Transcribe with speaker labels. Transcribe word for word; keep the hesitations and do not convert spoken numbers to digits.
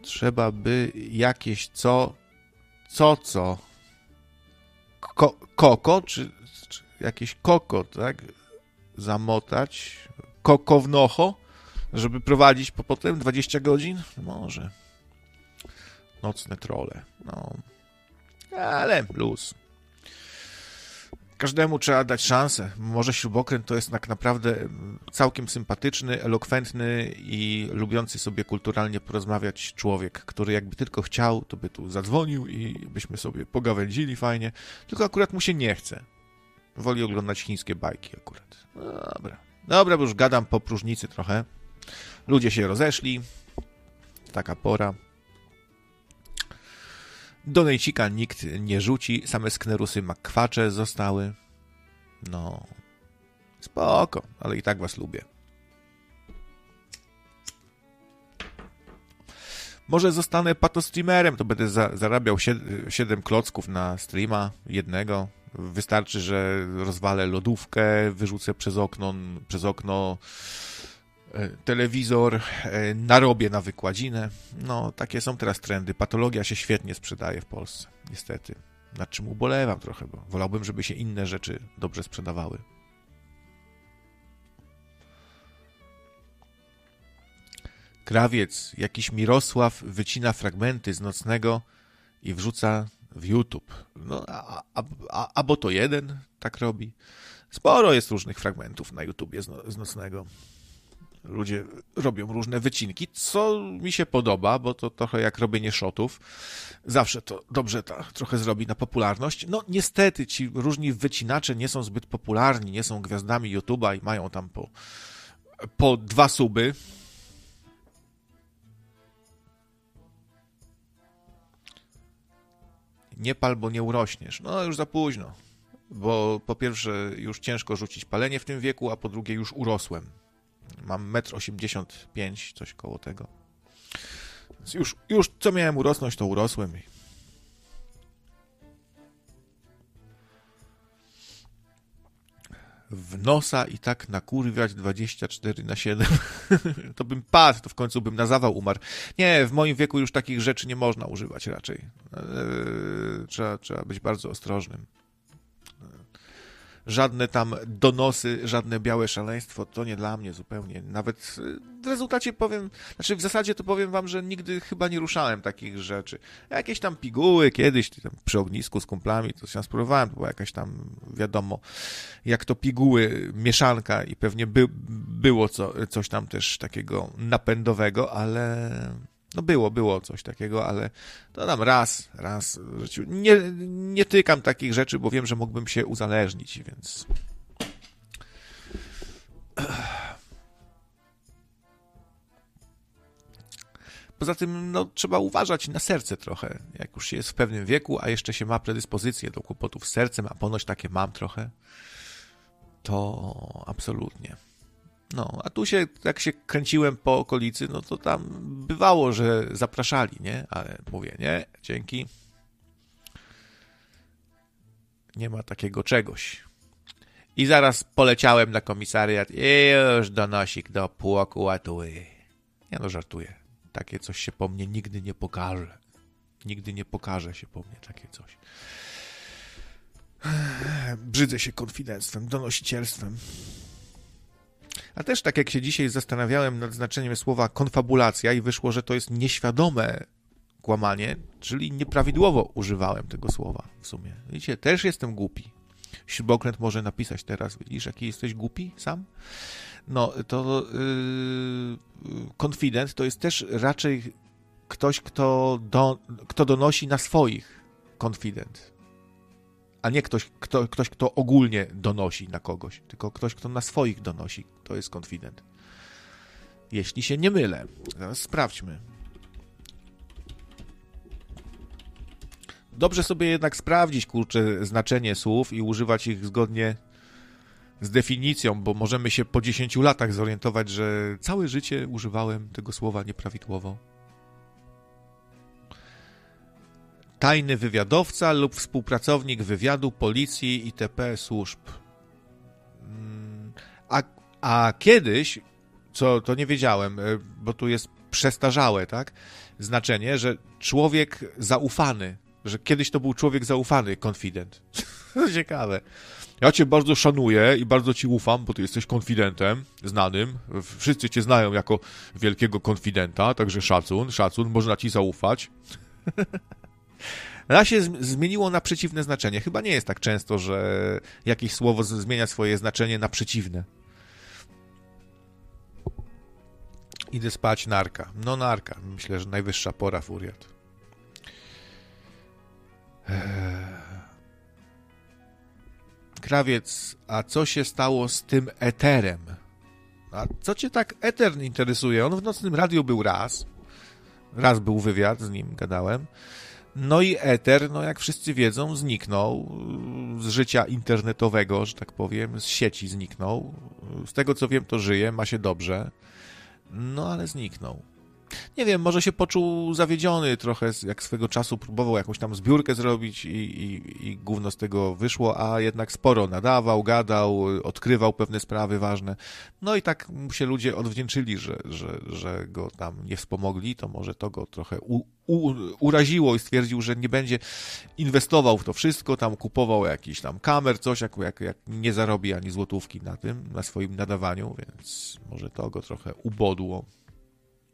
Speaker 1: trzeba by jakieś co, co, co, Ko, koko, czy, czy jakieś koko, tak, zamotać, koko w nocho, żeby prowadzić po potem dwadzieścia godzin? Może. Nocne trole, no. Ale luz. Każdemu trzeba dać szansę. Może Śrubokręt to jest tak naprawdę całkiem sympatyczny, elokwentny i lubiący sobie kulturalnie porozmawiać człowiek, który jakby tylko chciał, to by tu zadzwonił i byśmy sobie pogawędzili fajnie. Tylko akurat mu się nie chce. Woli oglądać chińskie bajki akurat. No dobra. Dobra, bo już gadam po próżnicy trochę. Ludzie się rozeszli. Taka pora. Do Nejcika nikt nie rzuci, same sknerusy makwacze zostały. No, spoko, ale i tak was lubię. Może zostanę patostreamerem, to będę za, zarabiał siedem klocków na streama jednego. Wystarczy, że rozwalę lodówkę, wyrzucę przez okno, przez okno telewizor, narobię na wykładzinę. No, takie są teraz trendy. Patologia się świetnie sprzedaje w Polsce, niestety. Nad czym ubolewam trochę, bo wolałbym, żeby się inne rzeczy dobrze sprzedawały. Krawiec, jakiś Mirosław wycina fragmenty z nocnego i wrzuca w YouTube. No, a, a, a, a bo to jeden tak robi. Sporo jest różnych fragmentów na YouTubie z, no, z nocnego. Ludzie robią różne wycinki, co mi się podoba, bo to trochę jak robienie shotów. Zawsze to dobrze ta, trochę zrobi na popularność. No niestety ci różni wycinacze nie są zbyt popularni, nie są gwiazdami YouTube'a i mają tam po, po dwa suby. Nie pal, bo nie urośniesz. No już za późno, bo po pierwsze już ciężko rzucić palenie w tym wieku, a po drugie już urosłem. Mam metr osiemdziesiąt pięć, coś koło tego. Więc już, już co miałem urosnąć, to urosłem. W nosa i tak nakurwiać dwadzieścia cztery na siedem. To bym padł, to w końcu bym na zawał umarł. Nie, w moim wieku już takich rzeczy nie można używać raczej. Eee, trzeba, trzeba być bardzo ostrożnym. Żadne tam donosy, żadne białe szaleństwo, to nie dla mnie zupełnie. Nawet w rezultacie powiem, znaczy w zasadzie to powiem wam, że nigdy chyba nie ruszałem takich rzeczy. Jakieś tam piguły kiedyś tam przy ognisku z kumplami, to się spróbowałem, to była jakaś tam, wiadomo, jak to piguły, mieszanka i pewnie by, było co, coś tam też takiego napędowego, ale... No było, było coś takiego, ale to tam raz, raz w życiu. Nie, nie tykam takich rzeczy, bo wiem, że mógłbym się uzależnić, więc... Poza tym, no, trzeba uważać na serce trochę, jak już się jest w pewnym wieku, a jeszcze się ma predyspozycję do kłopotów z sercem, a ponoć takie mam trochę, to absolutnie. No, a tu się, jak się kręciłem po okolicy, no to tam bywało, że zapraszali, nie? Ale mówię, nie, dzięki. Nie ma takiego czegoś. I zaraz poleciałem na komisariat i już donosik do pokładu. Ja no żartuję. Takie coś się po mnie nigdy nie pokaże. Nigdy nie pokaże się po mnie takie coś. Brzydzę się konfidenctwem, donosicielstwem. A też tak jak się dzisiaj zastanawiałem nad znaczeniem słowa konfabulacja i wyszło, że to jest nieświadome kłamanie, czyli nieprawidłowo używałem tego słowa w sumie. Widzicie, też jestem głupi. Śrubokręt może napisać teraz, widzisz, jaki jesteś głupi sam? No, to yy, konfident to jest też raczej ktoś, kto, do, kto donosi na swoich konfident. A nie ktoś kto, ktoś, kto ogólnie donosi na kogoś, tylko ktoś, kto na swoich donosi. To jest konfident. Jeśli się nie mylę. Zaraz sprawdźmy. Dobrze sobie jednak sprawdzić, kurczę, znaczenie słów i używać ich zgodnie z definicją, bo możemy się po dziesięciu latach zorientować, że całe życie używałem tego słowa nieprawidłowo. Tajny wywiadowca lub współpracownik wywiadu, policji itp. Służb. A, a kiedyś, co to nie wiedziałem, bo tu jest przestarzałe, tak? Znaczenie, że człowiek zaufany, że kiedyś to był człowiek zaufany, konfident. Ciekawe. Ja cię bardzo szanuję i bardzo ci ufam, bo ty jesteś konfidentem znanym. Wszyscy cię znają jako wielkiego konfidenta, także szacun, szacun, można ci zaufać. A się zmieniło na przeciwne znaczenie. Chyba nie jest tak często, że jakieś słowo zmienia swoje znaczenie na przeciwne. Idę spać, narka. No narka. Myślę, że najwyższa pora, furiat. Krawiec, a co się stało z tym eterem? A co cię tak eter interesuje? On w Nocnym Radiu był raz. Raz był wywiad, z nim gadałem. No i eter, no jak wszyscy wiedzą, zniknął z życia internetowego, że tak powiem, z sieci zniknął. Z tego co wiem, to żyje, ma się dobrze. No ale zniknął. Nie wiem, może się poczuł zawiedziony trochę, jak swego czasu próbował jakąś tam zbiórkę zrobić i, i, i gówno z tego wyszło, a jednak sporo nadawał, gadał, odkrywał pewne sprawy ważne. No i tak mu się ludzie odwdzięczyli, że, że, że go tam nie wspomogli, to może to go trochę u, u, uraziło i stwierdził, że nie będzie inwestował w to wszystko, tam kupował jakiś tam kamer, coś, jak, jak, jak nie zarobi ani złotówki na tym, na swoim nadawaniu, więc może to go trochę ubodło.